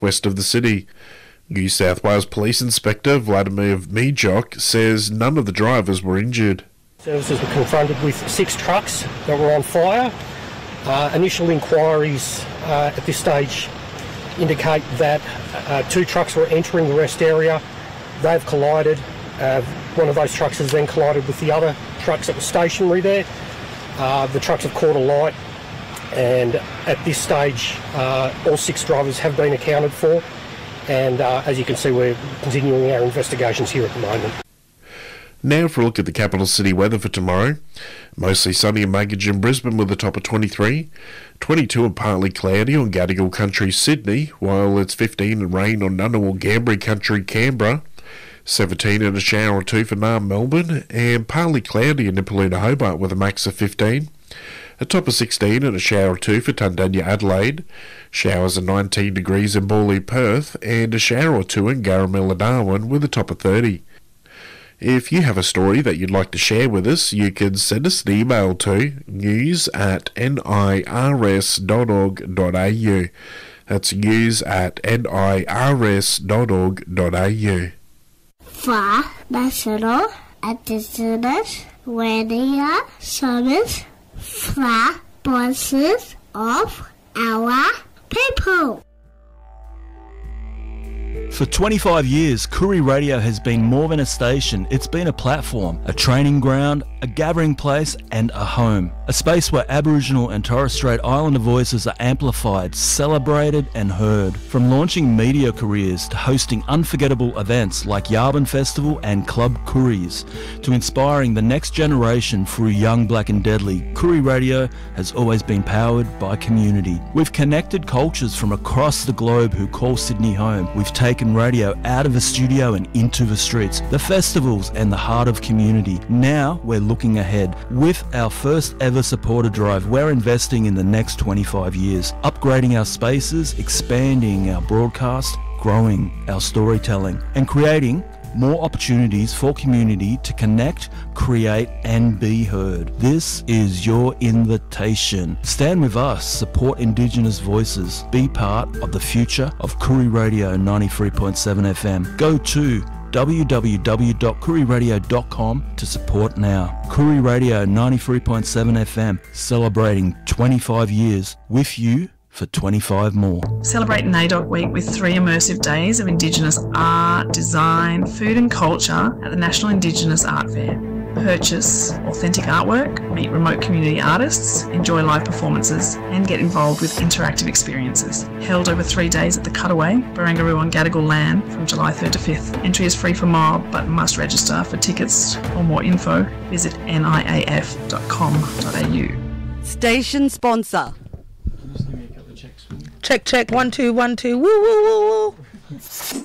west of the city. New South Wales Police Inspector Vladimir Mijok says none of the drivers were injured. Services were confronted with 6 trucks that were on fire. Initial inquiries at this stage indicate that 2 trucks were entering the rest area. They've collided. One of those trucks has then collided with the other trucks that were stationary there. The trucks have caught alight, and at this stage all 6 drivers have been accounted for, and as you can see, we're continuing our investigations here at the moment. Now for a look at the capital city weather for tomorrow. Mostly sunny and muggy in Brisbane with a top of 23, 22 and partly cloudy on Gadigal Country, Sydney, while it's 15 and rain on Ngunnawal Ngambri Country, Canberra, 17 and a shower or 2 for Naarm, Melbourne, and partly cloudy in Nipaluna, Hobart with a max of 15, a top of 16 and a shower or 2 for Tundanya, Adelaide, showers of 19 degrees in Morley, Perth, and a shower or 2 in Garamilla, Darwin with a top of 30. If you have a story that you'd like to share with us, you can send us an email to news@nirs.org.au. That's news@nirs.org.au. For National Indigenous Radio Service, for voices of our people. For 25 years, Koori Radio has been more than a station. It's been a platform, a training ground, a gathering place and a home. A space where Aboriginal and Torres Strait Islander voices are amplified, celebrated and heard. From launching media careers to hosting unforgettable events like Yarbin Festival and Club Kooris, to inspiring the next generation through Young Black and Deadly, Koori Radio has always been powered by community. We've connected cultures from across the globe who call Sydney home. We've taken radio out of the studio and into the streets, the festivals and the heart of community. Now we're looking ahead. With our first ever supporter drive, we're investing in the next 25 years, upgrading our spaces, expanding our broadcast, growing our storytelling, and creating more opportunities for community to connect, create and be heard. This is your invitation. Stand with us, support Indigenous voices, be part of the future of Koori Radio 93.7 FM. Go to www.kooriradio.com to support now. Koori Radio 93.7 FM, celebrating 25 years with you for 25 more. Celebrate NAIDOC Week with 3 immersive days of Indigenous art, design, food and culture at the National Indigenous Art Fair. Purchase authentic artwork, meet remote community artists, enjoy live performances and get involved with interactive experiences. Held over 3 days at the Cutaway, Barangaroo on Gadigal land from July 3rd to 5th. Entry is free for mob but must register. For tickets or more info, visit niaf.com.au. Station sponsor. Check, 1 2 1 2. Woo woo woo woo.